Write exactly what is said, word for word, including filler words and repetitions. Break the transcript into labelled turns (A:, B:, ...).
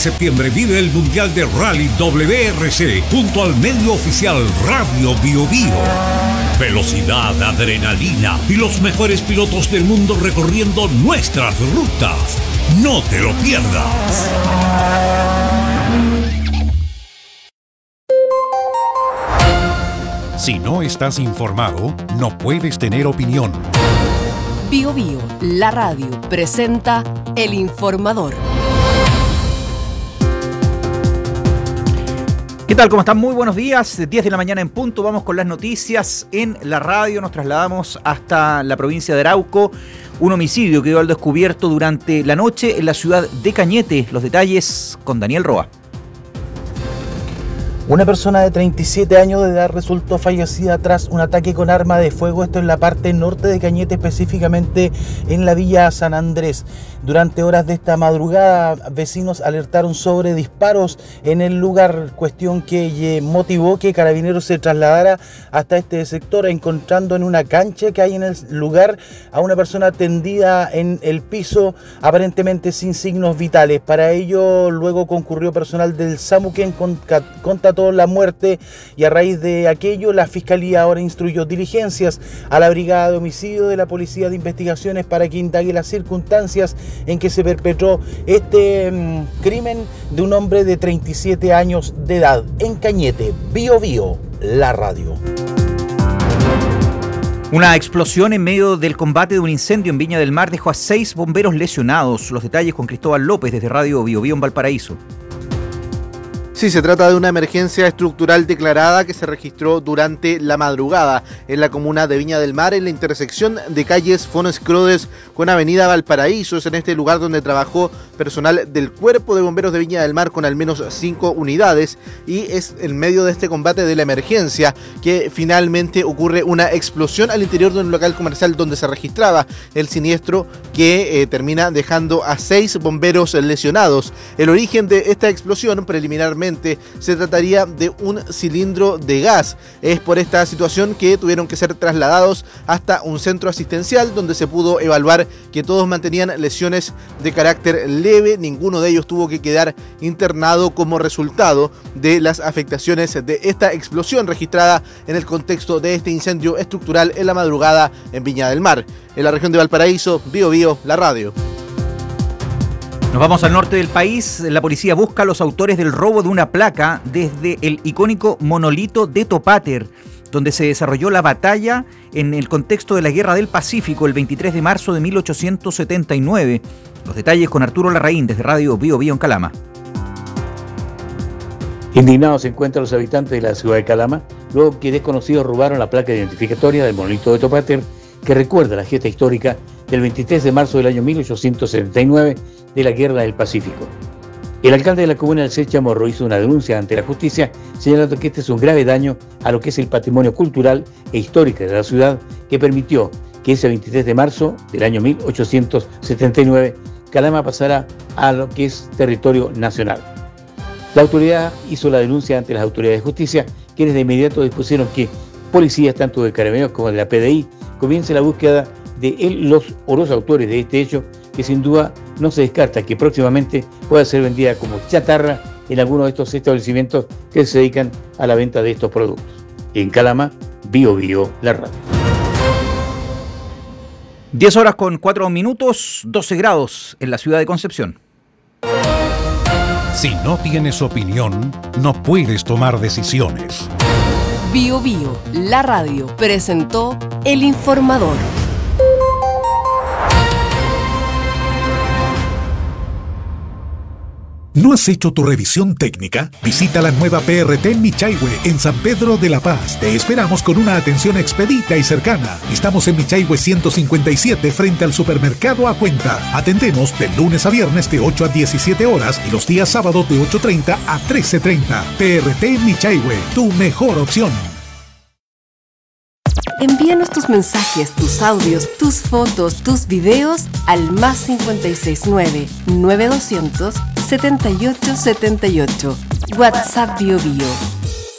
A: septiembre vive el Mundial de Rally W R C junto al medio oficial Radio Bio Bio. Velocidad, adrenalina y los mejores pilotos del mundo recorriendo nuestras rutas. No te lo pierdas.
B: Si no estás informado, no puedes tener opinión.
C: Bio Bio, la radio, presenta El Informador.
D: ¿Qué tal? ¿Cómo están? Muy buenos días. diez de la mañana en punto. Vamos con las noticias en la radio. Nos trasladamos hasta la provincia de Arauco. Un homicidio quedó al descubierto durante la noche en la ciudad de Cañete. Los detalles con Daniel Roa.
E: Una persona de treinta y siete años de edad resultó fallecida tras un ataque con arma de fuego, esto en la parte norte de Cañete, específicamente en la villa San Andrés. Durante horas de esta madrugada, vecinos alertaron sobre disparos en el lugar, cuestión que motivó que Carabineros se trasladara hasta este sector, encontrando en una cancha que hay en el lugar a una persona tendida en el piso, aparentemente sin signos vitales. Para ello, luego concurrió personal del SAMU quien constató la muerte, y a raíz de aquello la Fiscalía ahora instruyó diligencias a la Brigada de Homicidio de la Policía de Investigaciones para que indague las circunstancias en que se perpetró este mmm, crimen de un hombre de treinta y siete años de edad en Cañete. Bio Bio, la radio.
D: Una explosión en medio del combate de un incendio en Viña del Mar dejó a seis bomberos lesionados. Los detalles con Cristóbal López desde Radio Bio Bio en Valparaíso.
F: Sí, se trata de una emergencia estructural declarada que se registró durante la madrugada en la comuna de Viña del Mar, en la intersección de calles Fones Crodes con Avenida Valparaíso. Es en este lugar donde trabajó personal del Cuerpo de Bomberos de Viña del Mar con al menos cinco unidades, y es en medio de este combate de la emergencia que finalmente ocurre una explosión al interior de un local comercial donde se registraba el siniestro, que eh, termina dejando a seis bomberos lesionados. El origen de esta explosión preliminarmente se trataría de un cilindro de gas. Es por esta situación que tuvieron que ser trasladados hasta un centro asistencial donde se pudo evaluar que todos mantenían lesiones de carácter leve. Ninguno de ellos tuvo que quedar internado como resultado de las afectaciones de esta explosión registrada en el contexto de este incendio estructural en la madrugada en Viña del Mar. En la región de Valparaíso, Bio Bio, la radio.
D: Nos vamos al norte del país. La policía busca a los autores del robo de una placa desde el icónico monolito de Topáter, donde se desarrolló la batalla en el contexto de la Guerra del Pacífico el veintitrés de marzo de mil ochocientos setenta y nueve. Los detalles con Arturo Larraín desde Radio Bio Bio en Calama.
G: Indignados se encuentran los habitantes de la ciudad de Calama, luego que desconocidos robaron la placa identificatoria del monolito de Topáter, que recuerda la gesta histórica del veintitrés de marzo del año mil ochocientos setenta y nueve de la Guerra del Pacífico. El alcalde de la comuna del Sech Chamorro hizo una denuncia ante la justicia, señalando que este es un grave daño a lo que es el patrimonio cultural e histórico de la ciudad, que permitió que ese veintitrés de marzo del año mil ochocientos setenta y nueve Calama pasara a lo que es territorio nacional. La autoridad hizo la denuncia ante las autoridades de justicia, quienes de inmediato dispusieron que policías tanto de Carabineros como de la P D I comience la búsqueda de él, los o los autores de este hecho, que sin duda no se descarta que próximamente pueda ser vendida como chatarra en alguno de estos establecimientos que se dedican a la venta de estos productos. En Calama, Bio Bio, la radio.
D: diez horas con cuatro minutos, doce grados en la ciudad de Concepción.
B: Si no tienes opinión, no puedes tomar decisiones.
C: Bio Bio, la radio, presentó El Informador.
B: ¿No has hecho tu revisión técnica? Visita la nueva P R T Michaihue en San Pedro de la Paz. Te esperamos con una atención expedita y cercana. Estamos en Michaihue ciento cincuenta y siete frente al supermercado A Cuenta. Atendemos de lunes a viernes de ocho a diecisiete horas y los días sábados de ocho treinta a trece treinta. P R T Michaihue, tu mejor opción.
C: Envíanos tus mensajes, tus audios, tus fotos, tus videos al más cincuenta y seis nueve, nueve doscientos, setenta y ocho setenta y ocho. WhatsApp Bio Bio.